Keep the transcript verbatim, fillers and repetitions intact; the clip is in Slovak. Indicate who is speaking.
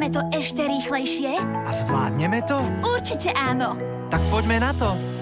Speaker 1: Spravíme to ešte rýchlejšie?
Speaker 2: A zvládneme to?
Speaker 1: Určite áno.
Speaker 2: Tak poďme na to.